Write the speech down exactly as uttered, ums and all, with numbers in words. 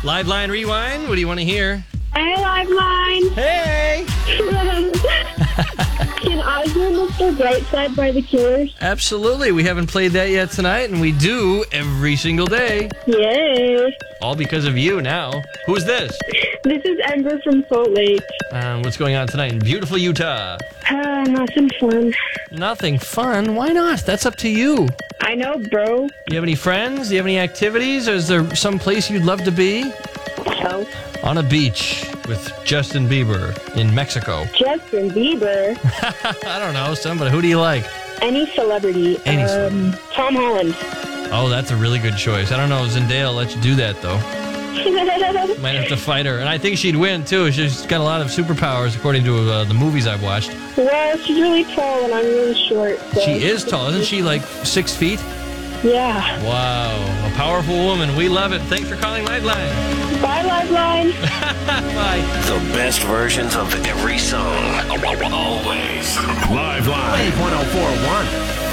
Live Line Rewind, what do you want to hear? Hey, Liveline. Hey! Can I hear Mister Brightside by The Killers? Absolutely. We haven't played that yet tonight, and we do every single day. Yay. All because of you now. Who's this? This is Ember from Salt Lake. Um, what's going on tonight in beautiful Utah? Uh, nothing fun. Nothing fun? Why not? That's up to you. I know, bro. Do you have any friends? Do you have any activities? Or is there some place you'd love to be? So, On a beach with Justin Bieber in Mexico. Justin Bieber. I don't know, somebody. Who do you like? Any celebrity. Any um, Tom Holland. Oh, that's a really good choice. I don't know. Zendaya will let you do that, though. Might have to fight her. And I think she'd win, too. She's got a lot of superpowers, according to uh, the movies I've watched. Well, she's really tall and I'm really short. So. She is tall. Isn't she like six feet? Yeah. Wow. A powerful woman. We love it. Thanks for calling Liveline. Bye, Liveline. Bye. The best versions of every song. Always. Live Line. one oh four point one.